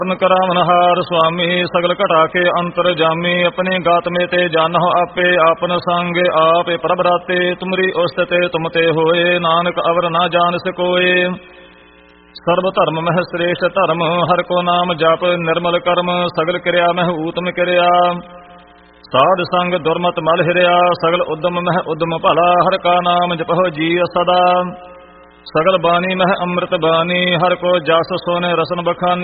ਕਰਾਵਨਹਾਰ ਸੁਆਮੀ ਸਗਲ ਘਟਾ ਕੇ ਅੰਤਰ ਜਾਮੀ ਆਪਣੀ ਗਾਤ ਮੇ ਤੇ ਜਾਨਹੁ ਆਪੇ ਆਪਨ ਸੰਗ ਆਪੇ ਪ੍ਰਭ ਰਾਤੇ ਤੁਮਰੀ ਉਸਤੇ ਤੁਮ ਤੇ ਹੋਏ ਨਾਨਕ ਅਵਰ ਨਾ ਜਾਣ ਸਕੋਏ ਸਰਬ ਧਰਮ ਮਹਿ ਸ੍ਰੇਸ਼ਟ ਧਰਮ ਹਰ ਕੋ ਨਾਮ ਜਪ ਨਿਰਮਲ ਕਰਮ ਸਗਲ ਕਿਰਿਆ ਮਹਿ ਊਤਮ ਕਿਰਿਆ ਸਾਧ ਸੰਗ ਦੁਰਮਤ ਮਲ ਹਿਰਿਆ ਸਗਲ ਉਦਮ ਮਹਿ ਉਦਮ ਭਲਾ ਹਰ ਕਾ ਨਾਮ ਜਪਹੁ ਜੀ ਸਦਾ ਸਗਲ ਬਾਣੀ ਮਹਿ ਅੰਮ੍ਰਿਤ ਬਾਣੀ ਹਰ ਕੋ ਜਸ ਸੋਨੇ ਰਸਨ ਬਖਾਨੀ